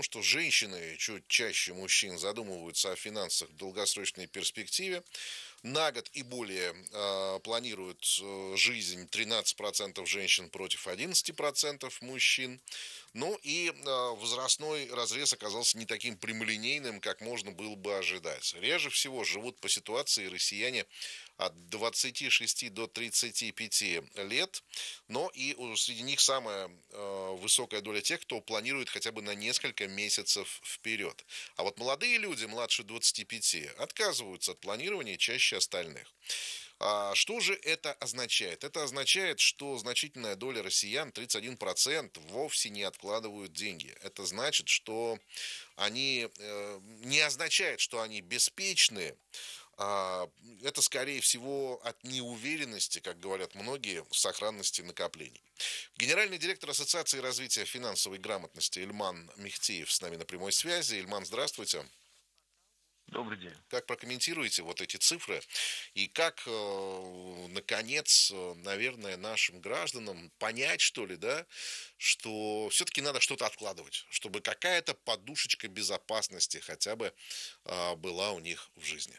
том, что женщины чуть чаще мужчин задумываются о финансах в долгосрочной перспективе. На год и более планируют жизнь 13% женщин против 11% мужчин. Ну и возрастной разрез оказался не таким прямолинейным, как можно было бы ожидать. Реже всего живут по ситуации россияне от 26 до 35 лет, но и среди них самая высокая доля тех, кто планирует хотя бы на несколько месяцев вперед. А вот молодые люди, младше 25, отказываются от планирования чаще остальных. А что же это означает? Это означает, что значительная доля россиян, 31%, вовсе не откладывают деньги. Это значит, что они не означает, что они беспечны. Это, скорее всего, от неуверенности, как говорят многие, в сохранности накоплений. Генеральный директор Ассоциации развития финансовой грамотности Ильман Мехтиев с нами на прямой связи. Ильман, здравствуйте. Добрый день. Как прокомментируете вот эти цифры и как, наконец, наверное, нашим гражданам понять, что ли, да, что все-таки надо что-то откладывать, чтобы какая-то подушечка безопасности хотя бы была у них в жизни.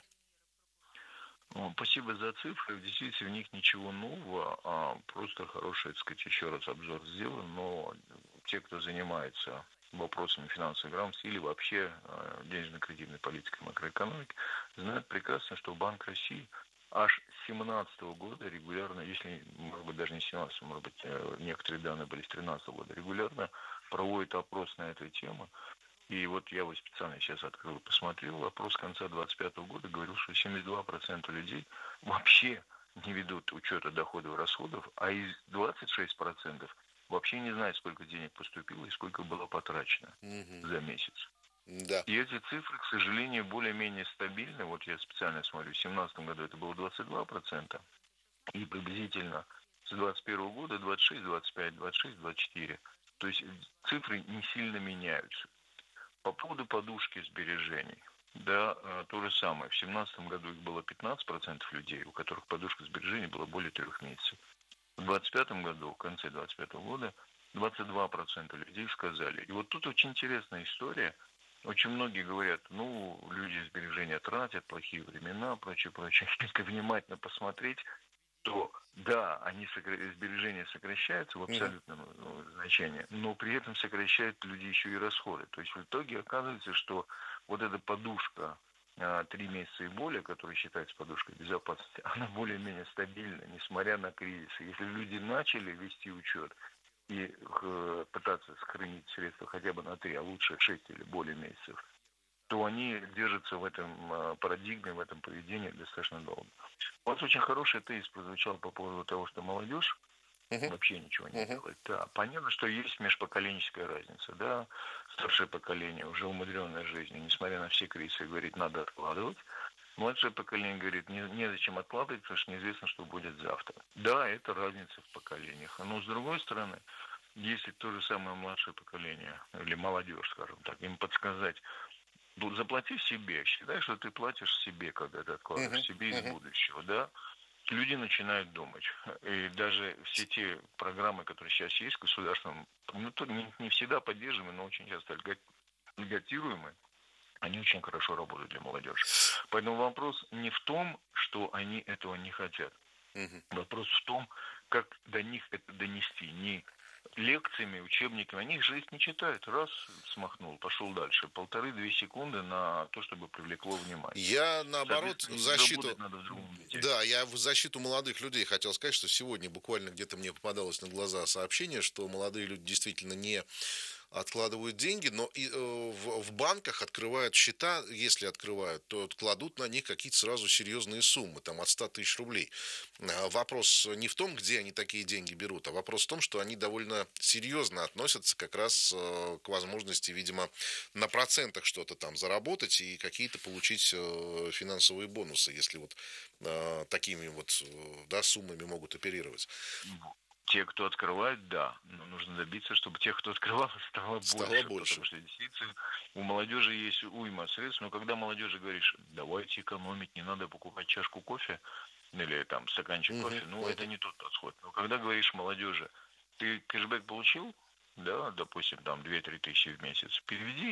Спасибо за цифры. Действительно, в них ничего нового, просто хороший, так сказать, еще раз обзор сделан. Но те, кто занимается вопросами финансовой грамотности или вообще денежно-кредитной политикой макроэкономики, знают прекрасно, что Банк России аж с 2017 года регулярно, если, может быть, даже не с 17, может быть, некоторые данные были с 2013 года, регулярно проводит опрос на эту тему. И вот я его специально сейчас открыл и посмотрел. Опрос конца 2025 года говорил, что 72% людей вообще не ведут учета доходов и расходов, а из 26% вообще не знают, сколько денег поступило и сколько было потрачено Мгм. за месяц. Да. И эти цифры, к сожалению, более-менее стабильны. Вот я специально смотрю, в 2017 году это было 22%, и приблизительно с 2021 года 26, 25, 26, 24. То есть цифры не сильно меняются. По поводу подушки сбережений. Да, то же самое. В 2017 году их было 15% людей, у которых подушка сбережений была более 3 месяцев. В 2025 году, в конце 2025 года, 22% людей сказали. И вот тут очень интересная история. Очень многие говорят, ну, люди сбережения тратят, плохие времена, прочее, прочее. Если внимательно посмотреть, то да, сбережения сокращаются в Мгм. абсолютном значении, но при этом сокращают люди еще и расходы. То есть в итоге оказывается, что вот эта подушка 3 месяца и более, которая считается подушкой безопасности, она более-менее стабильна, несмотря на кризисы. Если люди начали вести учет и пытаться сохранить средства хотя бы на 3, а лучше 6 или более месяцев, то они держатся в этом парадигме, в этом поведении достаточно долго. У вас очень хороший тезис прозвучал по поводу того, что молодежь Мгм. вообще ничего не Мгм. делает. Да, понятно, что есть межпоколенческая разница. Да, старшее поколение, уже умудренное жизнью, несмотря на все кризисы, говорит, надо откладывать. Младшее поколение говорит, незачем откладывать, потому что неизвестно, что будет завтра. Да, это разница в поколениях. Но с другой стороны, если то же самое младшее поколение, или молодежь, скажем так, им подсказать, заплати себе, считай, что ты платишь себе, когда ты откладываешь Мгм. себе из Мгм. будущего, да, люди начинают думать. И даже все те программы, которые сейчас есть государством, ну, то не всегда поддерживаемые, но очень часто льготируемые, они очень хорошо работают для молодежи. Поэтому вопрос не в том, что они этого не хотят. Мгм. Вопрос в том, как до них это донести. Не лекциями, учебниками. Они же их не читают. Раз, смахнул, пошел дальше. 1,5-2 секунды на то, чтобы привлекло внимание. Я, наоборот, Соответственно, в их защиту. работать надо в другом виде. Да, я в защиту молодых людей хотел сказать, что сегодня буквально где-то мне попадалось на глаза сообщение, что молодые люди действительно не откладывают деньги, но в банках открывают счета, если открывают, то кладут на них какие-то сразу серьезные суммы, там от 100 тысяч рублей. Вопрос не в том, где они такие деньги берут, а вопрос в том, что они довольно серьезно относятся как раз к возможности, видимо, на процентах что-то там заработать и какие-то получить финансовые бонусы, если вот такими вот да, суммами могут оперировать. Те, кто открывает, да, но нужно добиться, чтобы тех, кто открывал, стало Стало больше, больше. потому что действительно у молодежи есть уйма средств, но когда молодежи говоришь, давайте экономить, не надо покупать чашку кофе или там стаканчик Мгм, кофе, ну это мгм. не тот подход. Но когда говоришь молодежи, ты кэшбэк получил, да, допустим, там 2-3 тысячи в месяц, переведи